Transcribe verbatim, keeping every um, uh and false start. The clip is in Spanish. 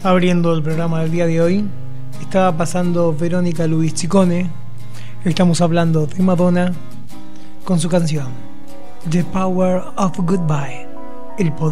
Abriendo el programa del día de hoy, estaba pasando Verónica Luis Ciccone. Estamos hablando de Madonna con su canción The Power of Goodbye, el poder